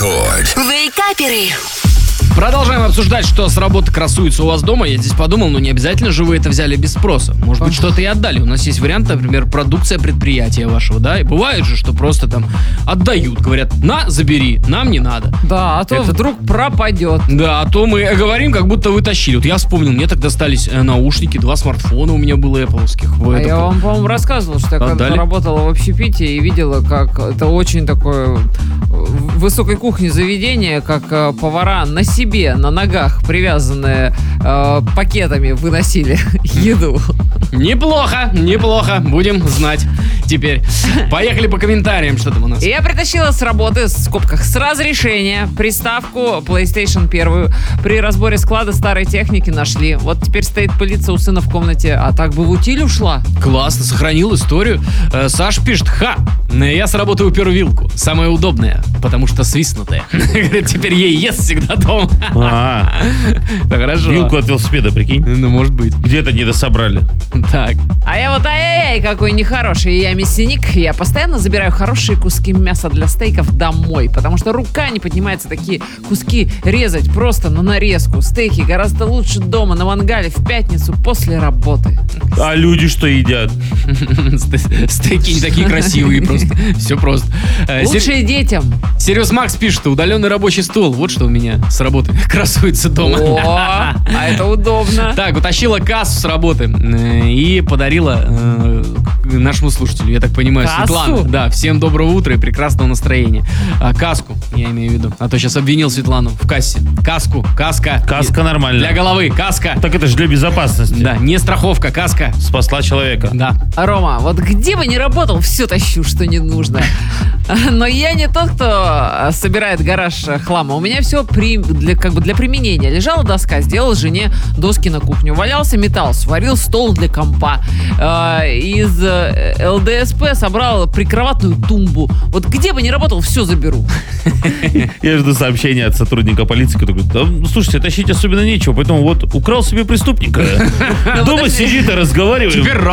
Рекорд. Вейкаперы. Продолжаем обсуждать, что с работы красуется у вас дома. Я здесь подумал, не обязательно же вы это взяли без спроса. Может быть, что-то и отдали. У нас есть вариант, например, продукция предприятия вашего, да? И бывает же, что просто там отдают. Говорят, на, забери, нам не надо. Да, а то Это- вдруг пропадет. Да, а то мы говорим, как будто вы тащили. Вот я вспомнил, мне так достались наушники, 2 смартфона у меня было Apple-овских. А я вам, по-моему, рассказывал, что я когда Отдали? работала в общепите и видела, как это очень такое в высокой кухне заведение, как повара на себе, на ногах, привязанные пакетами, выносили еду. Неплохо, неплохо. Будем знать теперь. Поехали по комментариям, что там у нас. И я притащила с работы, в скобках, с разрешения приставку PlayStation 1. При разборе склада старой техники нашли. Вот теперь стоит пылиться у сына в комнате, а так бы в утиль ушла. Классно, сохранил историю. Саш пишет, я с работы упер вилку. Самая удобная, потому что свистнутая. Говорит, теперь ей ест всегда дома. Да хорошо. Вилку от велосипеда, прикинь. Ну, может быть. Где-то не дособрали. Так. А я вот, ай-яй-яй, какой нехороший. Я мясник, я постоянно забираю хорошие куски мяса для стейков домой, потому что рука не поднимается такие куски резать просто на нарезку. Стейки гораздо лучше дома на мангале в пятницу после работы. А люди что едят? Стейки не такие красивые просто. Все просто. Лучше и детям. Серьез Макс пишет, удаленный рабочий стол. Вот что у меня с работы красуется дома. О, а это удобно. Так, утащила кассу с работы и подарила нашему слушателю, я так понимаю, Кассу? Светлана. Да, всем доброго утра и прекрасного настроения. Каску, я имею в виду. А то сейчас обвинил Светлану в кассе. Каску, каска. Каска нормально. Для головы, каска. Так это же для безопасности. Да, не страховка, каска. Спасла человека. Да. Рома, вот где бы ни работал, все тащу, что не нужно. Но я не тот, кто собирает гараж хлама. У меня все для применения. Лежала доска, сделал жене доски на кухню. Валялся металл, сварил стол для компа. Из ЛДСП собрал прикроватную тумбу. Вот где бы ни работал, все заберу. Я жду сообщения от сотрудника полиции, который говорит, да, слушайте, тащить особенно нечего, поэтому вот украл себе преступника. Дома сидит и разговаривает. Теперь